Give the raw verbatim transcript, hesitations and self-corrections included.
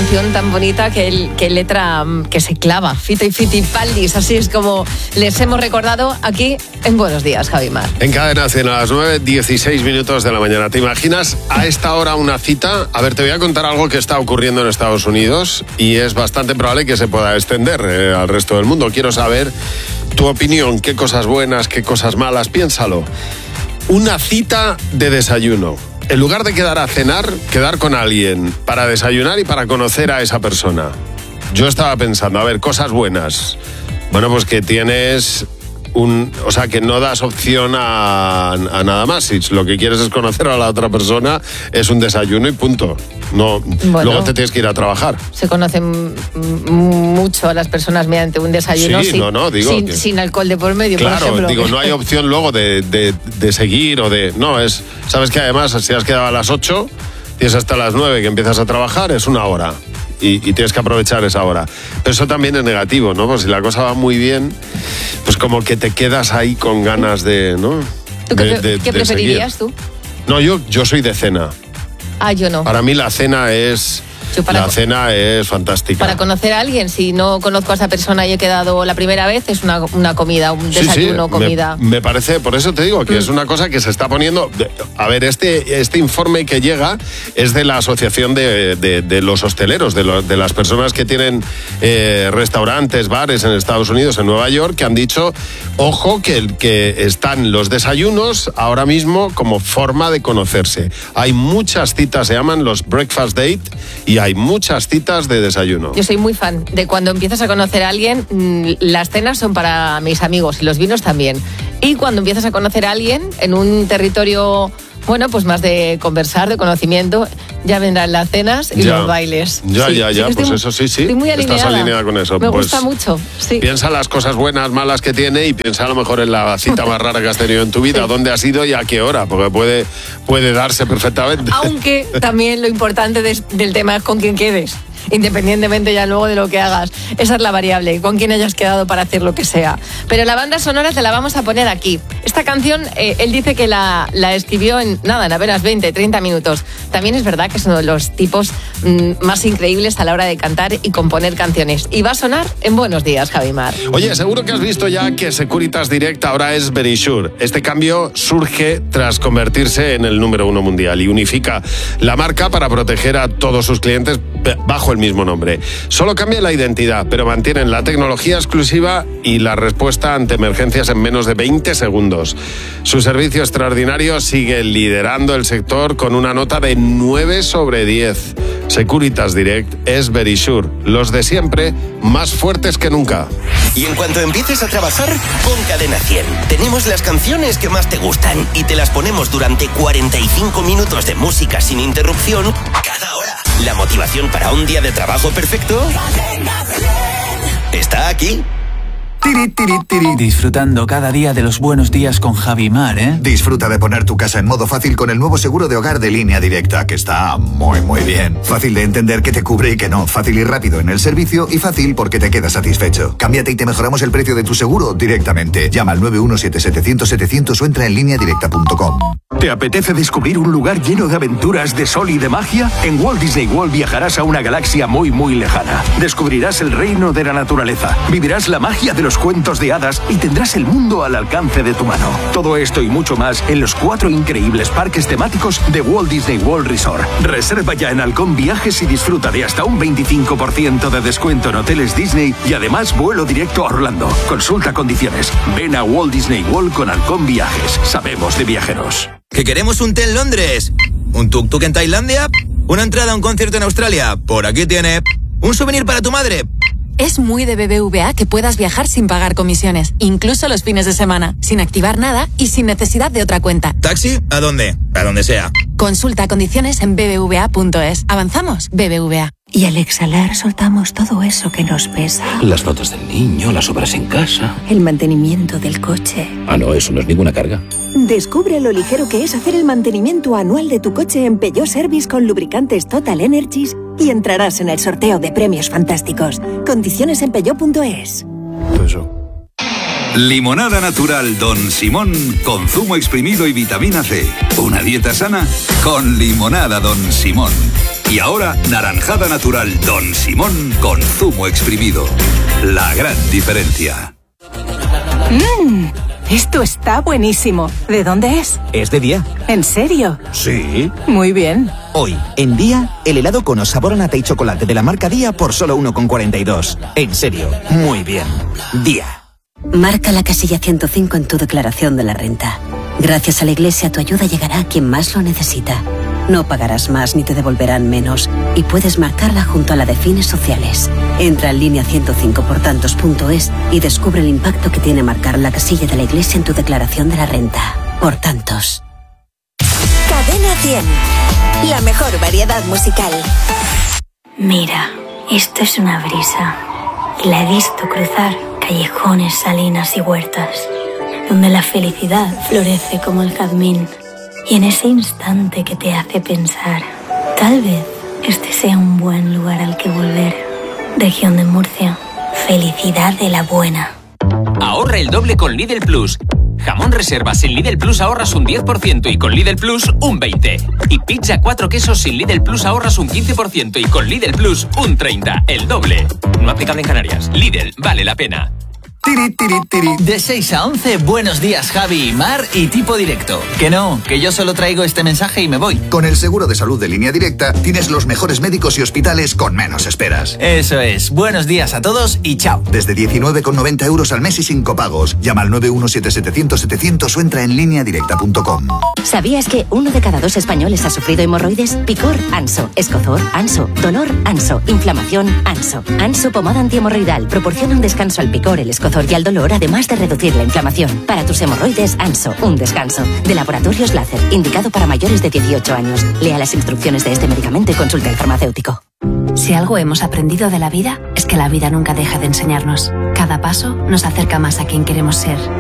canción tan bonita que, el, que letra que se clava. Fito y Fitipaldis, así es como les hemos recordado aquí en Buenos Días, Javi Mar. En Cadena Cien a las nueve, dieciséis minutos de la mañana. ¿Te imaginas a esta hora una cita? A ver, te voy a contar algo que está ocurriendo en Estados Unidos y es bastante probable que se pueda extender eh, al resto del mundo. Quiero saber tu opinión, qué cosas buenas, qué cosas malas, piénsalo. Una cita de desayuno. En lugar de quedar a cenar, quedar con alguien para desayunar y para conocer a esa persona. Yo estaba pensando, a ver, cosas buenas. Bueno, pues que tienes un... O sea, que no das opción a, a nada más. Si lo que quieres es conocer a la otra persona, es un desayuno y punto. No, bueno, luego te tienes que ir a trabajar. Se conocen mucho a las personas mediante un desayuno sí, sin, no, no, digo sin, que, sin alcohol de por medio, claro, por ejemplo. Digo, no hay opción luego de, de, de seguir o de... No, es... Sabes que además, si has quedado a las ocho, tienes hasta las nueve que empiezas a trabajar, es una hora. Y, y tienes que aprovechar esa hora. Pero eso también es negativo, ¿no? Pues si la cosa va muy bien, pues como que te quedas ahí con ganas de... ¿no? ¿Tú qué, de, de, ¿qué de preferirías seguir. tú? No, yo, yo soy de cena. Ah, yo no. Para mí la cena es... Para, la cena es fantástica. Para conocer a alguien, si no conozco a esa persona y he quedado la primera vez, es una, una comida, un desayuno, sí, sí, comida. Me, me parece, por eso te digo, que mm. es una cosa que se está poniendo... A ver, este, este informe que llega es de la Asociación de, de, de los Hosteleros, de, lo, de las personas que tienen eh, restaurantes, bares en Estados Unidos, en Nueva York, que han dicho, ojo, que, que están los desayunos ahora mismo como forma de conocerse. Hay muchas citas, se llaman los breakfast date, y hay muchas citas de desayuno. Yo soy muy fan de cuando empiezas a conocer a alguien, las cenas son para mis amigos y los vinos también. Y cuando empiezas a conocer a alguien en un territorio, bueno, pues más de conversar, de conocimiento, ya vendrán las cenas y ya, los bailes. Ya, sí, ya, ya, sí pues estoy, eso sí, sí. Estoy muy alineada. Estás alineada con eso. Me pues gusta mucho, sí. Piensa las cosas buenas, malas que tiene y piensa a lo mejor en la cita más rara que has tenido en tu vida, sí. Dónde has ido y a qué hora, porque puede, puede darse perfectamente. Aunque también lo importante de, del tema es con quién quedes. Independientemente ya luego de lo que hagas. Esa es la variable, con quién hayas quedado para hacer lo que sea. Pero la banda sonora te la vamos a poner aquí. Esta canción, eh, él dice que la, la escribió en, nada, en apenas veinte, treinta minutos. También es verdad que es uno de los tipos mmm, más increíbles a la hora de cantar y componer canciones. Y va a sonar en Buenos Días, Javi Mar. Oye, seguro que has visto ya que Securitas Direct ahora es Verisure. Este cambio surge tras convertirse en el número uno mundial y unifica la marca para proteger a todos sus clientes bajo el mismo nombre. Solo cambia la identidad, pero mantienen la tecnología exclusiva y la respuesta ante emergencias en menos de veinte segundos. Su servicio extraordinario sigue liderando el sector con una nota de nueve sobre diez. Securitas Direct es Verisure. Los de siempre, más fuertes que nunca. Y en cuanto empieces a trabajar, pon Cadena cien. Tenemos las canciones que más te gustan y te las ponemos durante cuarenta y cinco minutos de música sin interrupción cada hora. La motivación para un día de trabajo perfecto está aquí. Tiri, tiri, tiri. Disfrutando cada día de los buenos días con Javi Mar, ¿eh? Disfruta de poner tu casa en modo fácil con el nuevo seguro de hogar de Línea Directa, que está muy, muy bien. Fácil de entender que te cubre y que no. Fácil y rápido en el servicio y fácil porque te quedas satisfecho. Cámbiate y te mejoramos el precio de tu seguro directamente. Llama al nueve uno siete setecientos setecientos o entra en línea directa punto com. ¿Te apetece descubrir un lugar lleno de aventuras, de sol y de magia? En Walt Disney World viajarás a una galaxia muy, muy lejana. Descubrirás el reino de la naturaleza, vivirás la magia de los cuentos de hadas y tendrás el mundo al alcance de tu mano. Todo esto y mucho más en los cuatro increíbles parques temáticos de Walt Disney World Resort. Reserva ya en Halcón Viajes y disfruta de hasta un veinticinco por ciento de descuento en hoteles Disney y además vuelo directo a Orlando. Consulta condiciones. Ven a Walt Disney World con Halcón Viajes. Sabemos de viajeros. ¿Que queremos un té en Londres? ¿Un tuk-tuk en Tailandia? ¿Una entrada a un concierto en Australia? Por aquí tiene. ¿Un souvenir para tu madre? Es muy de B B V A que puedas viajar sin pagar comisiones, incluso los fines de semana, sin activar nada y sin necesidad de otra cuenta. ¿Taxi? ¿A dónde? A donde sea. Consulta condiciones en b b v a punto es. ¿Avanzamos? B B V A. Y al exhalar soltamos todo eso que nos pesa. Las notas del niño, las obras en casa. El mantenimiento del coche. Ah, no, eso no es ninguna carga. Descubre lo ligero que es hacer el mantenimiento anual de tu coche en Peugeot Service con lubricantes Total Energies y entrarás en el sorteo de premios fantásticos. Condiciones en peugeot punto es. Eso. Limonada natural Don Simón con zumo exprimido y vitamina C. Una dieta sana con limonada Don Simón. Y ahora, naranjada natural Don Simón con zumo exprimido. La gran diferencia. Mmm, esto está buenísimo. ¿De dónde es? Es de Día. ¿En serio? Sí. Muy bien. Hoy, en Día, el helado con sabor a nata y chocolate de la marca Día por solo uno con cuarenta y dos. En serio, muy bien. Día. Marca la casilla ciento cinco en tu declaración de la renta. Gracias a la Iglesia, tu ayuda llegará a quien más lo necesita. No pagarás más ni te devolverán menos. Y puedes marcarla junto a la de fines sociales. Entra en línea ciento cinco por tantos punto es y descubre el impacto que tiene marcar la casilla de la Iglesia en tu declaración de la renta. Por tantos. Cadena cien. La mejor variedad musical. Mira, esto es una brisa. Y la he visto cruzar callejones, salinas y huertas, donde la felicidad florece como el jazmín. Y en ese instante que te hace pensar, tal vez este sea un buen lugar al que volver. Región de Murcia, felicidad de la buena. Ahorra el doble con Lidl Plus. Jamón reservas sin Lidl Plus ahorras un diez por ciento y con Lidl Plus un veinte por ciento. Y pizza cuatro quesos sin Lidl Plus ahorras un quince por ciento y con Lidl Plus un treinta por ciento. El doble. No aplicable en Canarias. Lidl, vale la pena. Tiri, tiri, tiri. De seis a once, buenos días Javi y Mar y tipo directo. Que no, que yo solo traigo este mensaje y me voy. Con el seguro de salud de Línea Directa tienes los mejores médicos y hospitales con menos esperas. Eso es, buenos días a todos y chao. Desde diecinueve con noventa euros al mes y sin copagos. Llama al nueve uno siete siete cero cero setecientos o entra en línea directa punto com. ¿Sabías que uno de cada dos españoles ha sufrido hemorroides? Picor, Anso. Escozor, Anso. Dolor, Anso. Inflamación, Anso. Anso pomada antihemorroidal proporciona un descanso al picor, el escozor y al dolor, además de reducir la inflamación. Para tus hemorroides, Anso, un descanso. De Laboratorios Láser, indicado para mayores de dieciocho años. Lea las instrucciones de este medicamento y consulte al farmacéutico. Si algo hemos aprendido de la vida, es que la vida nunca deja de enseñarnos. Cada paso nos acerca más a quien queremos ser.